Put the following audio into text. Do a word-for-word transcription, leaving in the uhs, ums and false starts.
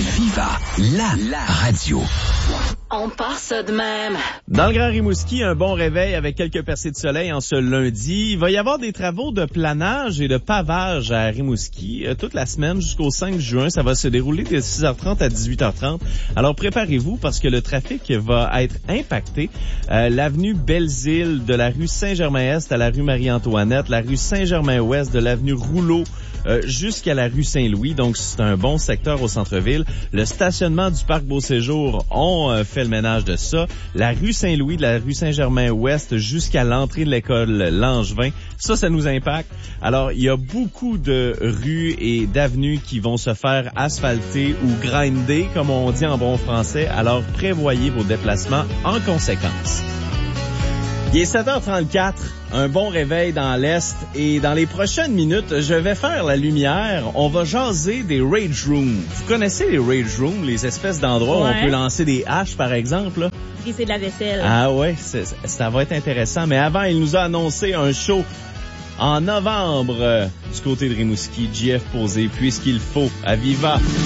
Viva, la, la radio. On part ça de même. Dans le Grand Rimouski, un bon réveil avec quelques percées de soleil en ce lundi. Il va y avoir des travaux de planage et de pavage à Rimouski euh, toute la semaine jusqu'au cinq juin. Ça va se dérouler de six heures trente à dix-huit heures trente. Alors préparez-vous parce que le trafic va être impacté. Euh, l'avenue Belles-Îles de la rue Saint-Germain-Est à la rue Marie-Antoinette, la rue Saint-Germain-Ouest de l'avenue Rouleau Euh, jusqu'à la rue Saint-Louis, donc c'est un bon secteur au centre-ville. Le stationnement du parc Beau-Séjour, on euh, fait le ménage de ça. La rue Saint-Louis, de la rue Saint-Germain-Ouest jusqu'à l'entrée de l'école Langevin, ça, ça nous impacte. Alors, il y a beaucoup de rues et d'avenues qui vont se faire asphalter ou grinder, comme on dit en bon français. Alors, prévoyez vos déplacements en conséquence. Il est sept heures trente-quatre, un bon réveil dans l'Est et dans les prochaines minutes, je vais faire la lumière. On va jaser des Rage Rooms. Vous connaissez les Rage Rooms, les espèces d'endroits ouais. où on peut lancer des haches, par exemple? Là? Briser de la vaisselle. Ah ouais, c'est, ça va être intéressant. Mais avant, il nous a annoncé un show en novembre euh, du côté de Rimouski, J F Posé, puisqu'il faut, à Viva.